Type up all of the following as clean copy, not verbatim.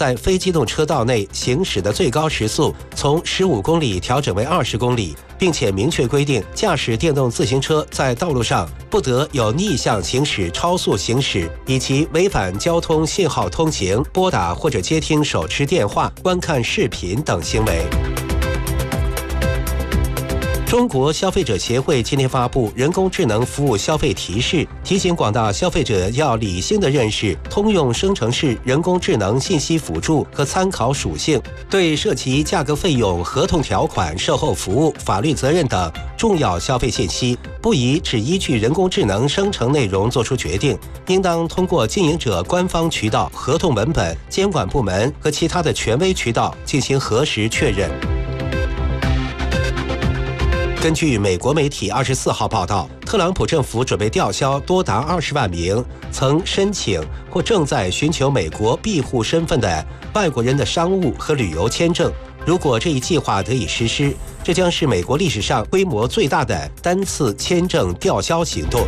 在非机动车道内行驶的最高时速从15公里调整为20公里，并且明确规定，驾驶电动自行车在道路上不得有逆向行驶、超速行驶，以及违反交通信号通行、拨打或者接听手持电话、观看视频等行为。中国消费者协会今天发布人工智能服务消费提示，提醒广大消费者要理性地认识通用生成式人工智能信息辅助和参考属性，对涉及价格费用、合同条款、售后服务、法律责任等重要消费信息，不宜只依据人工智能生成内容作出决定，应当通过经营者官方渠道、合同文本、监管部门和其他的权威渠道进行核实确认。根据美国媒体24号报道，特朗普政府准备吊销多达20万名曾申请或正在寻求美国庇护身份的外国人的商务和旅游签证。如果这一计划得以实施，这将是美国历史上规模最大的单次签证吊销行动。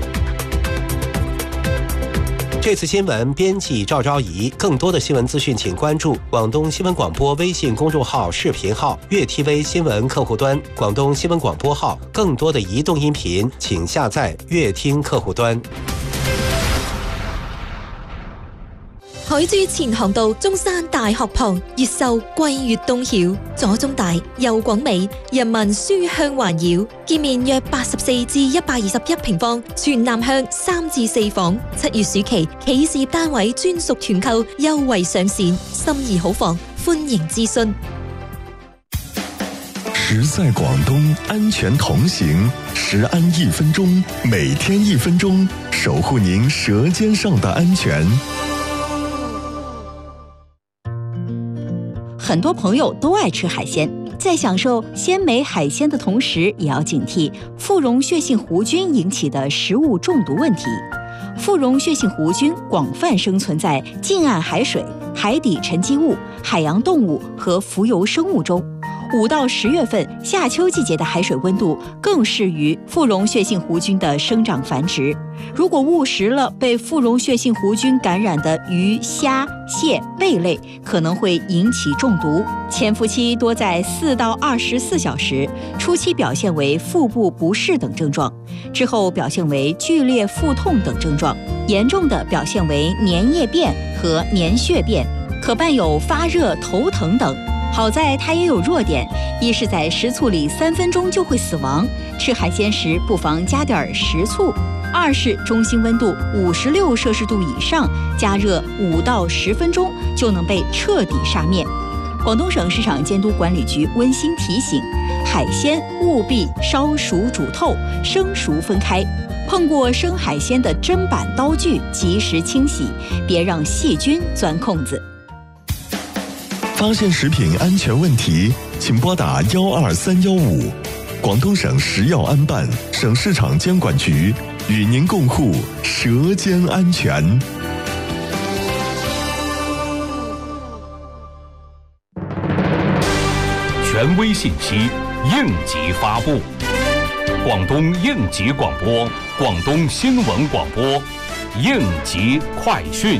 这次新闻编辑赵昭仪，更多的新闻资讯请关注广东新闻广播微信公众号、视频号、粤 TV 新闻客户端、广东新闻广播号。更多的移动音频，请下载粤聽客户端。 海珠前航道中山大學旁，越秀貴越東曉，左中大右廣美，人民書香環繞，建面約84至121平方，全南向3至4房。7月暑期企事業單位專屬團購優惠上線，心儀好房歡迎諮詢。 時在廣東，安全同行，時安1分鐘，每天1分鐘，守護您舌尖上的安全。 很多朋友都爱吃海鲜，在享受鲜美海鲜的同时，也要警惕富溶血性弧菌引起的食物中毒问题。富溶血性弧菌广泛生存在近岸海水、海底沉积物、海洋动物和浮游生物中。5到10月份夏秋季节的海水温度更适于富溶血性弧菌的生长繁殖。如果误食了被富溶血性弧菌感染的鱼、虾、蟹、贝类，可能会引起中毒。潜伏期多在4到24小时，初期表现为腹部不适等症状，之后表现为剧烈腹痛等症状，严重的表现为粘液便和粘血便，可伴有发热、头疼等。好在它也有弱点，一是在食醋里3分钟就会死亡，吃海鲜时不妨加点食醋；二是中心温度56摄氏度以上，加热5到10分钟就能被彻底杀灭。广东省市场监督管理局温馨提醒：海鲜务必烧熟煮透，生熟分开。碰过生海鲜的砧板刀具及时清洗，别让细菌钻空子。 发现食品安全问题，请拨打12315。广东省食药安办、省市场监管局与您共护舌尖安全。 权威信息，应急发布。广东应急广播，广东新闻广播，应急快讯。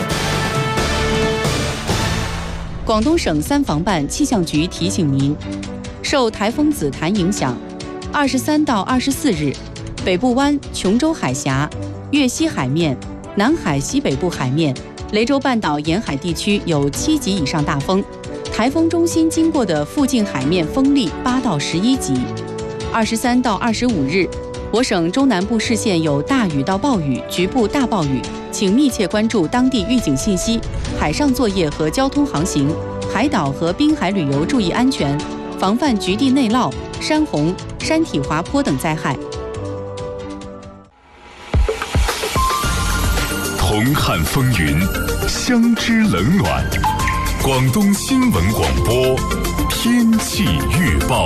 广东省三防办气象局提醒您，受台风紫檀影响，23到24日，北部湾、琼州海峡、粤西海面、南海西北部海面、雷州半岛沿海地区有7级以上大风，台风中心经过的附近海面风力8到11级。23到25日，我省中南部市县有大雨到暴雨，局部大暴雨，请密切关注当地预警信息，海上作业和交通航行，海岛和滨海旅游注意安全，防范局地内涝、山洪、山体滑坡等灾害。 同看风云，相知冷暖。广东新闻广播天气预报。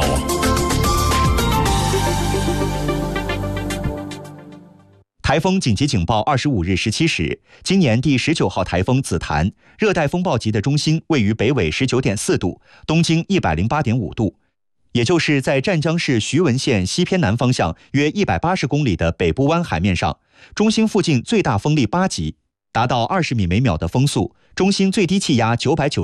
台风紧急警报25日17时，今年第19号台风紫檀，热带风暴级的中心位于北纬19.4度，东经108.5度，也就是在湛江市徐闻县西偏南方向约180公里的北部湾海面上，中心附近最大风力8级，达到20米每秒的风速，中心最低气压990